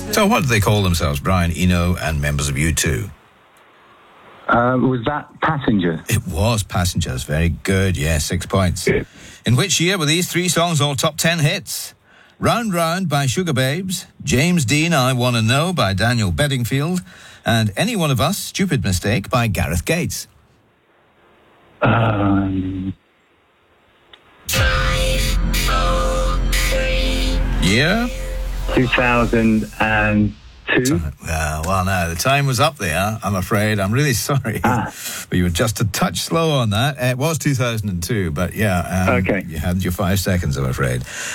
So what did they call themselves, Brian Eno and members of U2? Was that Passenger? It was Passengers. Very good. Yeah, 6 points. Yeah. In which year were these three songs all top 10 hits? Round Round by Sugar Babes, James Dean, I Wanna Know by Daniel Bedingfield, and Any One of Us, Stupid Mistake by Gareth Gates. 5, 4, 3. Year? 2002. Well, no, the time was up there, I'm afraid. I'm really sorry. But you were just a touch slow on that. It was 2002, but yeah. Okay. You had your 5 seconds, I'm afraid.